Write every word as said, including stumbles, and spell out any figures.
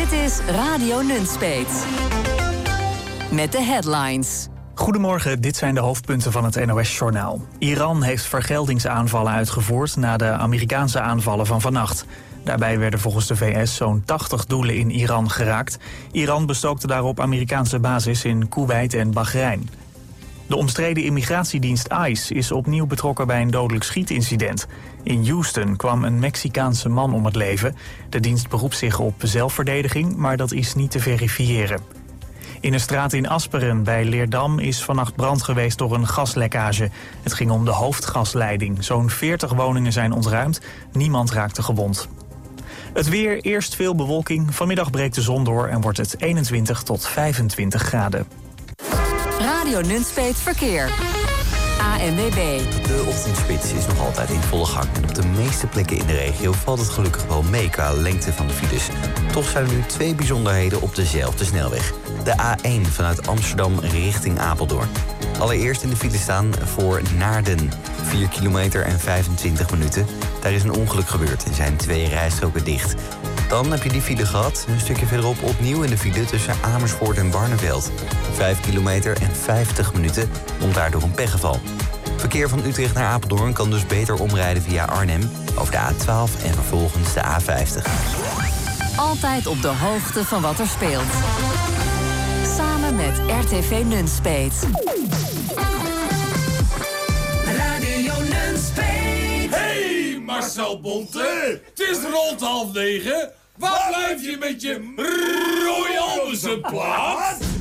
Dit is Radio Nunspeet. Met de headlines. Goedemorgen, dit zijn de hoofdpunten van het N O S-journaal. Iran heeft vergeldingsaanvallen uitgevoerd na de Amerikaanse aanvallen van vannacht. Daarbij werden volgens de V S zo'n tachtig doelen in Iran geraakt. Iran bestookte daarop Amerikaanse bases in Koeweit en Bahrein. De omstreden immigratiedienst ICE is opnieuw betrokken bij een dodelijk schietincident. In Houston kwam een Mexicaanse man om het leven. De dienst beroept zich op zelfverdediging, maar dat is niet te verifiëren. In een straat in Asperen bij Leerdam is vannacht brand geweest door een gaslekkage. Het ging om de hoofdgasleiding. Zo'n veertig woningen zijn ontruimd. Niemand raakte gewond. Het weer, eerst veel bewolking. Vanmiddag breekt de zon door en wordt het eenentwintig tot vijfentwintig graden. Radio Nunspeet Verkeer. A N W B. De ochtendspits is nog altijd in volle gang. En op de meeste plekken in de regio valt het gelukkig wel mee qua lengte van de files. Toch zijn er nu twee bijzonderheden op dezelfde snelweg. De A één vanuit Amsterdam richting Apeldoorn. Allereerst in de file staan voor Naarden. vier kilometer en vijfentwintig minuten. Daar is een ongeluk gebeurd en zijn twee rijstroken dicht. Dan heb je die file gehad. Een stukje verderop opnieuw in de file tussen Amersfoort en Barneveld. vijf kilometer en vijftig minuten komt daardoor een pechgeval. Verkeer van Utrecht naar Apeldoorn kan dus beter omrijden via Arnhem over de A twaalf en vervolgens de A vijftig. Altijd op de hoogte van wat er speelt. Samen met R T V Nunspeet. Radio Nunspeet. Hey Marcel Bonte, het is rond half negen. Waar blijf je met je Roy Orbison plaat?